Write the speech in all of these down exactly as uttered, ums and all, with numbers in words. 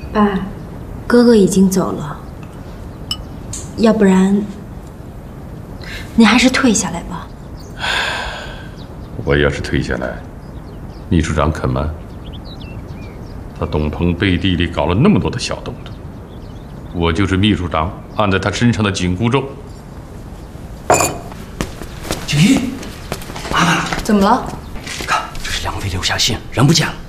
爸，哥哥已经走了，要不然您还是退下来吧。 我要是退下来，秘书长肯吗？他董鹏背地里搞了那么多的小动作，我就是秘书长按在他身上的紧箍咒。 景逸，麻烦了， 怎么了？ 看，这是梁飞留下信，人不见了。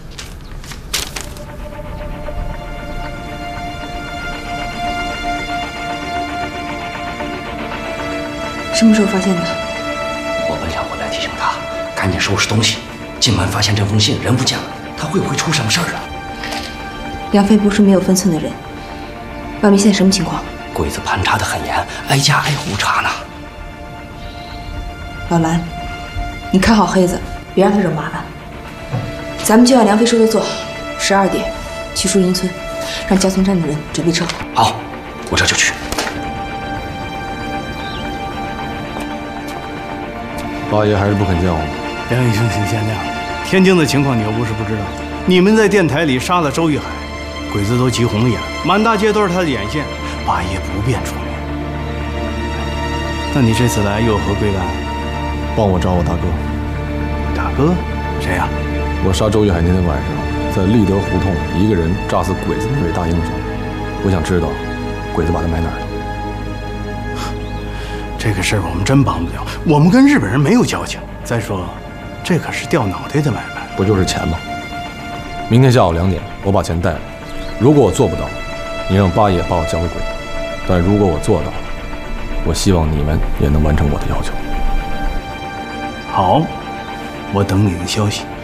什么时候发现的？ 我本想回来提醒他，赶紧收拾东西。进门发现这封信，人不见了，他会不会出什么事儿啊？ 梁飞不是没有分寸的人。外面现在什么情况？ 鬼子盘查得很严，挨家挨户查呢。 老蓝，你看好黑子，别让他惹麻烦。咱们就按梁飞说的做，十二点去树荫村，让家村站的人准备车。 好，我这就去。 八爷还是不肯见我们。 梁义兄，请见谅。天津的情况你又不是不知道，你们在电台里杀了周玉海，鬼子都急红了眼，满大街都是他的眼线，八爷不便出面。那你这次来又有何贵干？ 帮我找我大哥。 大哥？谁呀？ 我杀周玉海那天晚上，在立德胡同一个人炸死鬼子那位大英雄，我想知道鬼子把他埋哪儿了。 这个事儿我们真帮不了，我们跟日本人没有交情。再说，这可是掉脑袋的买卖。 不就是钱吗？明天下午两点，我把钱带来。如果我做不到，你让八爷把我交给鬼子；但如果我做到了，我希望你们也能完成我的要求。 好，我等你的消息。